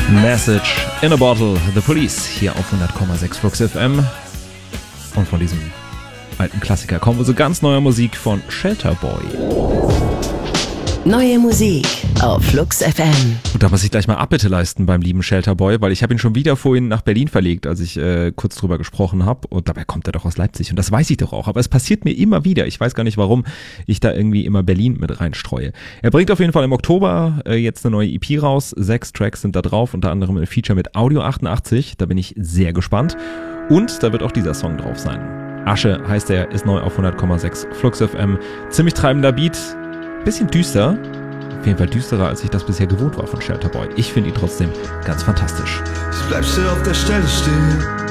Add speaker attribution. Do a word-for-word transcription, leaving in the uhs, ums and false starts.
Speaker 1: Message in a Bottle, The Police, hier auf hundert Komma sechs Flux F M. Und von diesem alten Klassiker kommen wir so ganz neuer Musik von Shelter Boy.
Speaker 2: Neue Musik auf Flux F M.
Speaker 1: Und da muss ich gleich mal Abbitte leisten beim lieben Shelter Boy, weil ich habe ihn schon wieder vorhin nach Berlin verlegt, als ich äh, kurz drüber gesprochen habe. Und dabei kommt er doch aus Leipzig und das weiß ich doch auch. Aber es passiert mir immer wieder. Ich weiß gar nicht, warum ich da irgendwie immer Berlin mit reinstreue. Er bringt auf jeden Fall im Oktober äh, jetzt eine neue E P raus. Sechs Tracks sind da drauf, unter anderem ein Feature mit Audio achtundachtzig. Da bin ich sehr gespannt. Und da wird auch dieser Song drauf sein. Asche heißt er, ist neu auf hundert Komma sechs Flux F M. Ziemlich treibender Beat. Bisschen düster, auf jeden Fall düsterer, als ich das bisher gewohnt war von Shelter Boy. Ich finde ihn trotzdem ganz fantastisch.
Speaker 3: Jetzt bleibst du auf der Stelle stehen,